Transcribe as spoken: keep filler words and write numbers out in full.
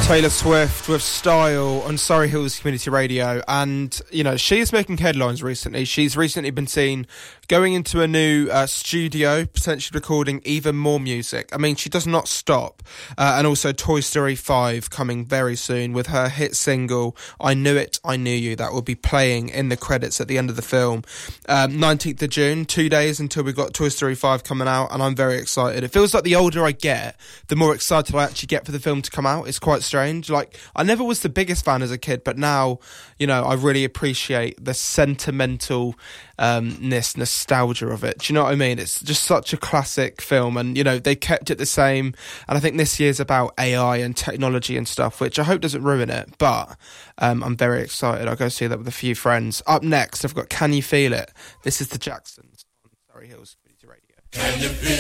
Taylor Swift with Style on Surrey Hills Community Radio, and you know, she is making headlines recently. She's recently been seen going into a new uh, studio, potentially recording even more music. I mean, she does not stop. Uh, and also Toy Story five coming very soon with her hit single I Knew It, I Knew You, that will be playing in the credits at the end of the film. um, nineteenth of June, two days until we've got Toy Story five coming out, and I'm very excited. It feels like the older I get, the more excited I actually get for the film to come out. It's quite strange. Like, I never was the biggest fan as a kid, but now, you know, I really appreciate the sentimental um, ness, nostalgia of it. Do you know what I mean? It's just such a classic film, and, you know, they kept it the same. And I think this year's about A I and technology and stuff, which I hope doesn't ruin it, but um, I'm very excited. I'll go see that with a few friends. Up next, I've got Can You Feel It? This is the Jacksons on Surrey Hills Community Radio. Can you feel